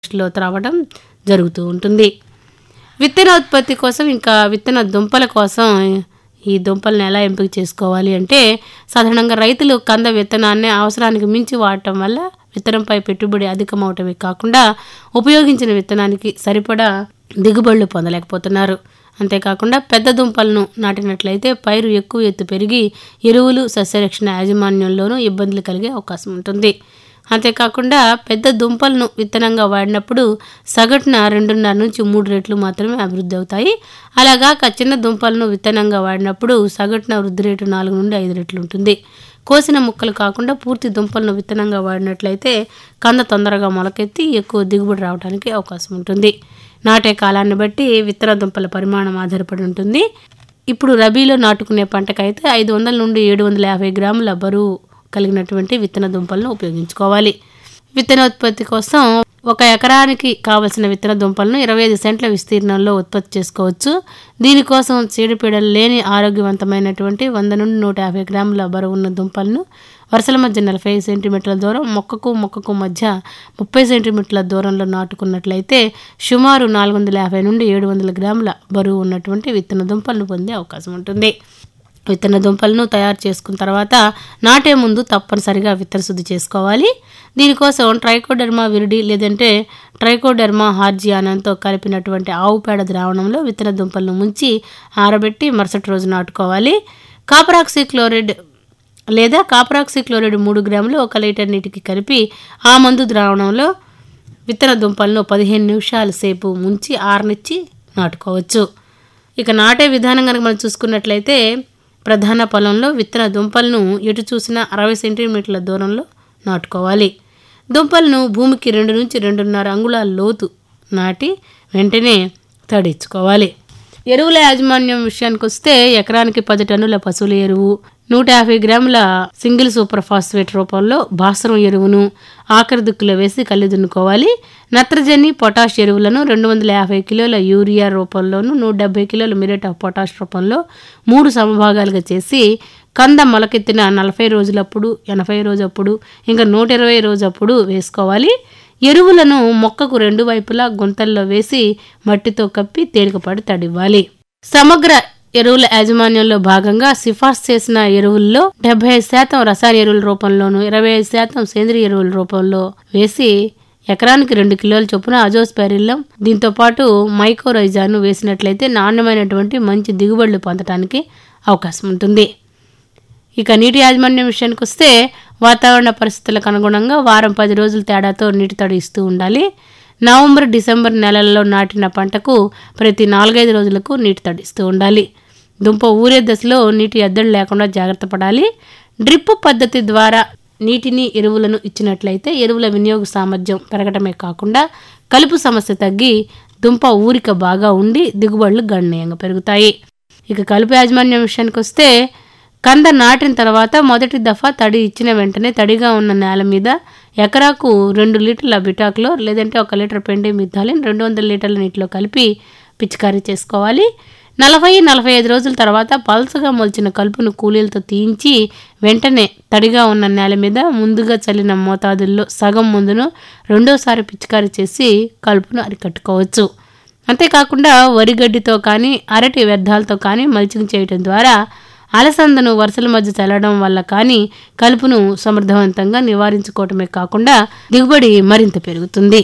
లో త్రావడం జరుగుతూ ఉంటుంది. విత్తనోత్పత్తి కోసం ఇంకా విత్తన దుంపల కోసం ఈ దుంపలను ఎలా ఎంపిక చేసుకోవాలి అంటే, సాధారణంగా రైతులు కంద విత్తనాన్ని అవసరానికి మించి వాడటం వల్ల విత్తనంపై పెట్టుబడి అధికమవటమే కాకుండా ఉపయోగించిన విత్తనానికి సరిపడా దిగుబడులు పొందలేకపోతున్నారు. అంతేకాకుండా పెద్ద దుంపలను నాటినట్లయితే పైరు ఎక్కువ ఎత్తు పెరిగి ఎరువులు సస్యరక్షణ యాజమాన్యంలోనూ ఇబ్బందులు కలిగే అవకాశం ఉంటుంది. అంతేకాకుండా పెద్ద దుంపలను విత్తనంగా వాడినప్పుడు సగటున 2.5 నుంచి 3 రెట్లు మాత్రమే అభివృద్ధి అవుతాయి. అలాగాక చిన్న దుంపలను విత్తనంగా వాడినప్పుడు సగటున వృద్ధి రేటు 4 నుండి 5 రెట్లు ఉంటుంది. కోసిన ముక్కలు కాకుండా పూర్తి దుంపలను విత్తనంగా వాడినట్లయితే కంద తొందరగా మొలకెత్తి ఎక్కువ దిగుబడి రావడానికి అవకాశం ఉంటుంది. నాటే కాలాన్ని బట్టి విత్తన దుంపల పరిమాణం ఆధారపడి ఉంటుంది. ఇప్పుడు రబీలో నాటుకునే పంటకైతే 500 నుండి 750 గ్రాముల బరువు కలిగినటువంటి విత్తన దుంపలను ఉపయోగించుకోవాలి. విత్తనోత్పత్తి కోసం 1 ఎకరానికి కావలసిన విత్తన దుంపలను 25 సెంట్ల విస్తీర్ణంలో ఉత్పత్తి చేసుకోవచ్చు. దీనికోసం చీడపీడలు లేని ఆరోగ్యవంతమైనటువంటి 100 నుండి 150 గ్రాముల బరువున్న దుంపలను వరుసల మధ్య 40 సెంటీమీటర్ల దూరం, మొక్కకు మధ్య 30 సెంటీమీటర్ల దూరంలో నాటుకున్నట్లయితే సుమారు 450 నుండి 700 గ్రాముల బరువు ఉన్నటువంటి విత్తన దుంపలను పొందే అవకాశం ఉంటుంది. విత్తన దుంపలను తయారు చేసుకున్న తర్వాత నాటే ముందు తప్పనిసరిగా విత్తన శుద్ధి చేసుకోవాలి. దీనికోసం ట్రైకోడెర్మా విరిడి లేదంటే ట్రైకోడెర్మా హార్జియానంతో కలిపినటువంటి ఆవు పేడ ద్రావణంలో విత్తన దుంపలను ముంచి ఆరబెట్టి మరుసటి రోజు నాటుకోవాలి. కాపరాక్సీ క్లోరైడ్ 3 గ్రాములు 1 లీటర్ నీటికి కలిపి ఆ మందు ద్రావణంలో విత్తన దుంపలను 15 నిమిషాల సేపు ముంచి ఆరనిచ్చి నాటుకోవచ్చు. ఇక నాటే విధానం కనుక మనం చూసుకున్నట్లయితే ప్రధాన పొలంలో విత్తన దుంపలను ఎటు చూసినా 60 సెంటీమీటర్ల దూరంలో నాటుకోవాలి. దుంపలను భూమికి 2 నుంచి 2.5 అంగుళాల లోతు నాటి వెంటనే తడిచుకోవాలి. ఎరువుల యాజమాన్యం విషయానికి వస్తే ఎకరానికి 10 టన్నుల పశువుల ఎరువు, 150 గ్రాముల సింగిల్ సూపర్ ఫాస్ఫేట్ రూపంలో భాస్వరం ఎరువును ఆఖరి దుక్కులో వేసి కళ్ళి దున్నుకోవాలి. నత్రజని, పొటాష్ ఎరువులను 250 కిలోల యూరియా రూపంలోను 170 కిలోల మ్యూరేట్ ఆఫ్ పొటాష్ రూపంలో 3 సమభాగాలుగా చేసి కంద మొలకెత్తిన 40 రోజులప్పుడు, 80 రోజప్పుడు, ఇంకా 120 రోజప్పుడు వేసుకోవాలి. ఎరువులను మొక్కకు 2 వైపులా గుంతల్లో వేసి మట్టితో కప్పి తేలికపాటి తడివ్వాలి. సమగ్ర ఎరువుల యాజమాన్యంలో భాగంగా సిఫార్సు చేసిన ఎరువుల్లో 75% రసాయన ఎరువుల రూపంలోను 25% సేంద్రియ ఎరువుల రూపంలో వేసి ఎకరానికి 2 కిలోల చొప్పున అజోస్పైరిల్లం దీంతో పాటు మైకోరైజాను వేసినట్లయితే నాణ్యమైనటువంటి మంచి దిగుబడులు పొందడానికి అవకాశం ఉంటుంది. ఇక నీటి యాజమాన్యం విషయానికి వస్తే వాతావరణ పరిస్థితులకు అనుగుణంగా వారం 10 రోజుల తేడాతో నీటి తడి ఇస్తూ ఉండాలి. నవంబర్, డిసెంబర్ నెలల్లో నాటిన పంటకు ప్రతి 4-5 రోజులకు నీటి తడి ఇస్తూ ఉండాలి. దుంప ఊరే దశలో నీటి ఎద్దడి లేకుండా జాగ్రత్త పడాలి. డ్రిప్ పద్ధతి ద్వారా నీటిని, ఎరువులను ఇచ్చినట్లయితే ఎరువుల వినియోగ సామర్థ్యం పెరగటమే కాకుండా కలుపు సమస్య తగ్గి దుంప ఊరిక బాగా ఉండి దిగుబడులు గణనీయంగా పెరుగుతాయి. ఇక కలుపు యాజమాన్యం విషయానికి వస్తే కంద నాటిన తర్వాత మొదటి దఫా తడి ఇచ్చిన వెంటనే తడిగా ఉన్న నేల మీద ఎకరాకు 2 లీటర్ల బిటాక్లో లేదంటే 1 లీటర్ పెండిమిథాలిన్ 200 లీటర్ల నీటిలో కలిపి పిచికారీ చేసుకోవాలి. 40-45 రోజుల తర్వాత పల్చగా మొలిచిన కలుపును కూలీలతో తీయించి వెంటనే తడిగా ఉన్న నేల మీద ముందుగా చల్లిన మోతాదుల్లో సగం మందును రెండోసారి పిచికారీ చేసి కలుపును అరికట్టుకోవచ్చు. అంతేకాకుండా వరిగడ్డితో కానీ అరటి వ్యర్థాలతో కానీ మల్చింగ్ చేయడం ద్వారా అలసందను వరుసల మధ్య చల్లడం వల్ల కానీ కలుపును సమర్థవంతంగా నివారించుకోవటమే కాకుండా దిగుబడి మరింత పెరుగుతుంది.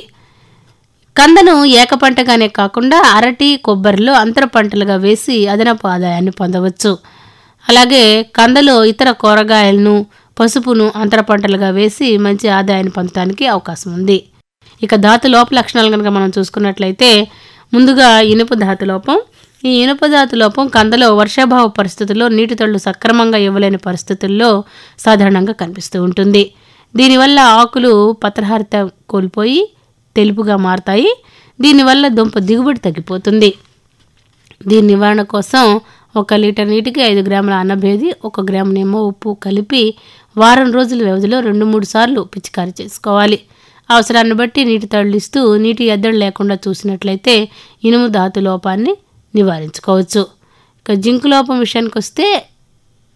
కందను ఏకపంటగానే కాకుండా అరటి, కొబ్బరిలో అంతర పంటలుగా వేసి అదనపు ఆదాయాన్ని పొందవచ్చు. అలాగే కందలో ఇతర కూరగాయలను, పసుపును అంతర పంటలుగా వేసి మంచి ఆదాయాన్ని పొందడానికి అవకాశం ఉంది. ఇక ధాతు లోప లక్షణాలు కనుక మనం చూసుకున్నట్లయితే ముందుగా ఇనుప ధాతు లోపం. ఈ ఇనుప ధాతు లోపం కందలో వర్షాభావ పరిస్థితుల్లో నీటి తడులు సక్రమంగా ఇవ్వలేని పరిస్థితుల్లో సాధారణంగా కనిపిస్తూ ఉంటుంది. దీనివల్ల ఆకులు పత్రహారిత కోల్పోయి తెలుపుగా మారతాయి. దీనివల్ల దుంప దిగుబడి తగ్గిపోతుంది. దీని నివారణ కోసం 1 లీటర్ నీటికి 5 గ్రాముల అన్నభేది, 1 గ్రాము నిమ్మ ఉప్పు కలిపి వారం రోజుల వ్యవధిలో 2-3 సార్లు పిచికారీ చేసుకోవాలి. అవసరాన్ని బట్టి నీటి తడులిస్తూ నీటి ఎద్దడి లేకుండా చూసినట్లయితే ఇనుము ధాతు లోపాన్ని నివారించుకోవచ్చు. ఇక జింకు లోపం విషయానికి వస్తే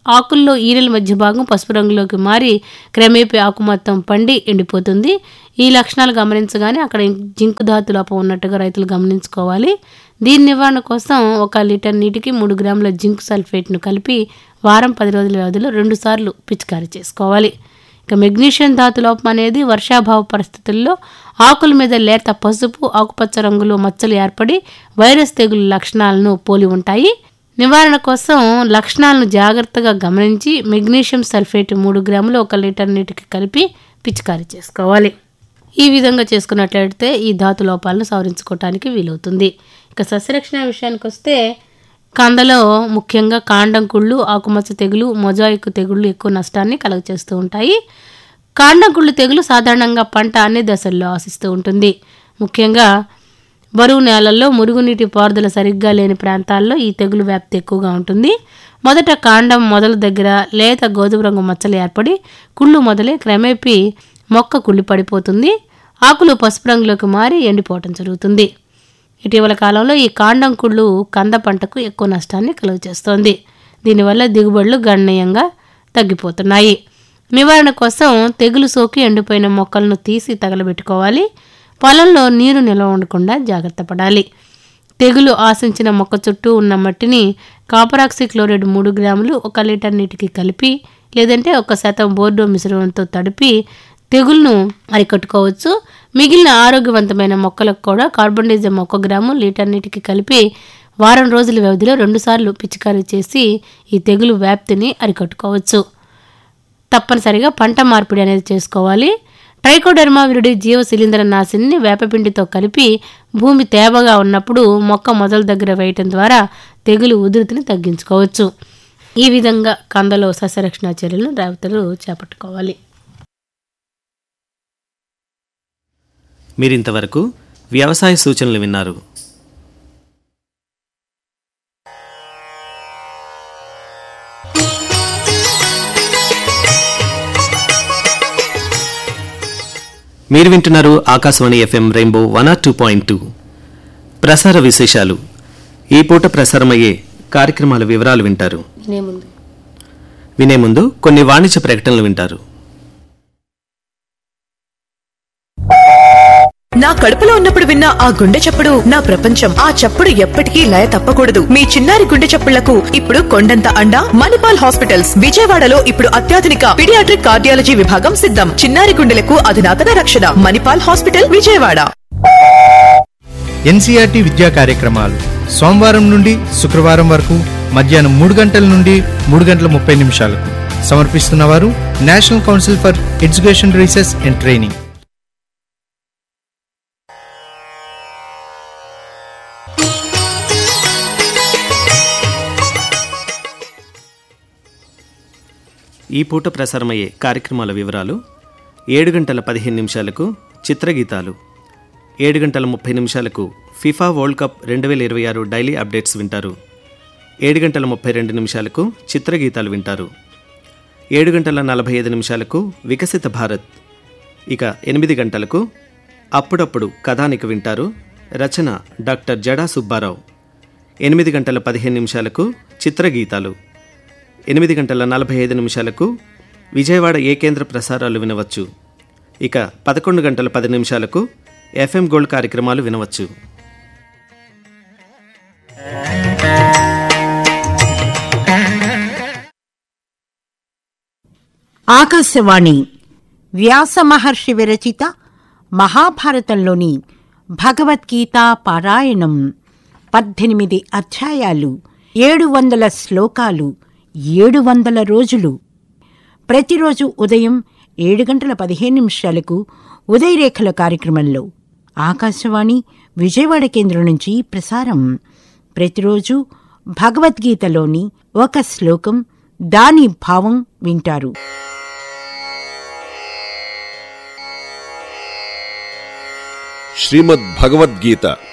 ఆకుల్లో ఈనెల మధ్య భాగం పసుపు రంగులోకి మారి క్రమేపీ ఆకు మొత్తం పండి ఎండిపోతుంది. ఈ లక్షణాలు గమనించగానే అక్కడ జింకు ధాతు లోపం ఉన్నట్టుగా రైతులు గమనించుకోవాలి. దీని నివారణ కోసం 1 లీటర్ నీటికి 3 గ్రాముల జింక్ సల్ఫేట్ను కలిపి వారం 10 రోజుల వ్యవధిలో 2 సార్లు పిచికారీ చేసుకోవాలి. ఇక మెగ్నీషియం ధాతు లోపం అనేది వర్షాభావ పరిస్థితుల్లో ఆకుల మీద లేత పసుపు ఆకుపచ్చ రంగులో మచ్చలు ఏర్పడి వైరస్ తెగులు లక్షణాలను పోలి ఉంటాయి. నివారణ కోసం లక్షణాలను జాగ్రత్తగా గమనించి మెగ్నీషియం సల్ఫేట్ 3 గ్రాములు 1 లీటర్ నీటికి కలిపి పిచికారీ చేసుకోవాలి. ఈ విధంగా చేసుకున్నట్లయితే ఈ ధాతు లోపాలను సవరించుకోవటానికి వీలవుతుంది. ఇక సస్యరక్షణ విషయానికి వస్తే కందలో ముఖ్యంగా కాండం కుళ్ళు, ఆకుమచ్చ తెగులు, మొజాయిక్ తెగుళ్ళు ఎక్కువ నష్టాన్ని కలుగచేస్తూ ఉంటాయి. కాండం కుళ్ళు తెగులు సాధారణంగా పంట అన్ని దశల్లో ఆశిస్తూ ఉంటుంది. ముఖ్యంగా బరువు నేలల్లో మురుగునీటి పారుదల సరిగ్గా లేని ప్రాంతాల్లో ఈ తెగులు వ్యాప్తి ఎక్కువగా ఉంటుంది. మొదట కాండం మొదల దగ్గర లేత గోధుమ రంగు మచ్చలు ఏర్పడి కుళ్ళు మొదలై క్రమేపీ మొక్క కుళ్ళి పడిపోతుంది. ఆకులు పసుపు రంగులోకి మారి ఎండిపోవటం జరుగుతుంది. ఇటీవల కాలంలో ఈ కాండం కుళ్ళు కంద పంటకు ఎక్కువ నష్టాన్ని కలుగచేస్తోంది. దీనివల్ల దిగుబడులు గణనీయంగా తగ్గిపోతున్నాయి. నివారణ కోసం తెగులు సోకి ఎండిపోయిన మొక్కలను తీసి తగలబెట్టుకోవాలి. పొలంలో నీరు నిల్వ ఉండకుండా జాగ్రత్త పడాలి. తెగులు ఆశించిన మొక్క చుట్టూ ఉన్న మట్టిని కాపరాక్సి క్లోరైడ్ 3 గ్రాములు 1 లీటర్ నీటికి కలిపి లేదంటే 1% బోర్డో మిశ్రమంతో తడిపి తెగుళ్లను అరికట్టుకోవచ్చు. మిగిలిన ఆరోగ్యవంతమైన మొక్కలకు కూడా కార్బన్డైజం 1 గ్రాము లీటర్ నీటికి కలిపి వారం రోజుల వ్యవధిలో 2 సార్లు పిచికారీ చేసి ఈ తెగులు వ్యాప్తిని అరికట్టుకోవచ్చు. తప్పనిసరిగా పంట మార్పిడి అనేది చేసుకోవాలి. ట్రైకోడెర్మా విరిడి జీవ శిలీంద్ర నాశిని వేపపిండితో కలిపి భూమి తేమగా ఉన్నప్పుడు మొక్క మొదల దగ్గర వేయటం ద్వారా తెగులు ఉధృతిని తగ్గించుకోవచ్చు. ఈ విధంగా కందలో సస్యరక్షణ చర్యలను రైతులు చేపట్టుకోవాలి. మీరింతవరకు వ్యవసాయ సూచనలు విన్నారు. మీరు వింటున్నారు ఆకాశవాణి FM రెయిన్బో 102.2. ప్రసార విశేషాలు. ఈ పూట ప్రసారమయ్యే కార్యక్రమాల వివరాలు వింటారు. వినే ముందు కొన్ని వాణిజ్య ప్రకటనలు వింటారు. నా కడుపులో ఉన్నప్పుడు విన్న ఆ గుండె చప్పుడు నా ప్రపంచం. ఆ చప్పుడు ఎప్పటికీ లయ తప్పకూడదు. మీ చిన్నారి గుండె చప్పుళ్లకు ఇప్పుడు కొండంత అండ మణిపాల్ హాస్పిటల్స్. విజయవాడలో ఇప్పుడు అత్యాధునిక పీడియాట్రిక్ కార్డియాలజీ విభాగం సిద్ధం. చిన్నారి గుండెలకు అధునాతన రక్షణ. మణిపాల్ హాస్పిటల్, విజయవాడ. NCERT విద్యా కార్యక్రమాలు సోమవారం నుండి శుక్రవారం వరకు మధ్యాహ్నం 3 గంటల నుండి 3 గంటల 30 నిమిషాలకు సమర్పిస్తున్నవారు national council for education research and training. ఈ పూట ప్రసారమయ్యే కార్యక్రమాల వివరాలు. 7 గంటల 15 నిమిషాలకు చిత్రగీతాలు, 7 గంటల 30 నిమిషాలకు FIFA world cup 2026 daily updates వింటారు. 7 గంటల 32 నిమిషాలకు చిత్రగీతాలు వింటారు. 7 గంటల 45 నిమిషాలకు వికసిత భారత్. ఇక 8 గంటలకు అప్పుడప్పుడు కథానిక వింటారు. రచన డాక్టర్ జడా సుబ్బారావు. 8 గంటల 15 నిమిషాలకు చిత్రగీతాలు. 8 గంటల 45 నిమిషాలకు విజయవాడ ఏ కేంద్ర ప్రసారాలు వినవచ్చు. ఇక 11 గంటల 10 నిమిషాలకు FM గోల్డ్ కార్యక్రమాలు వినవచ్చు. ఆకాశవాణి వ్యాస మహర్షి విరచిత మహాభారతంలోని భగవద్గీత పారాయణం. 18 అధ్యాయాలు, 700 శ్లోకాలు, 700 రోజులు. ప్రతిరోజు ఉదయం 7 గంటల 15 నిమిషాలకు ఉదయరేఖల కార్యక్రమంలో ఆకాశవాణి విజయవాడ కేంద్రం నుంచి ప్రసారం. ప్రతిరోజు భగవద్గీతలోని ఒక శ్లోకం, దాని భావం వింటారు. శ్రీమద్ భగవద్గీత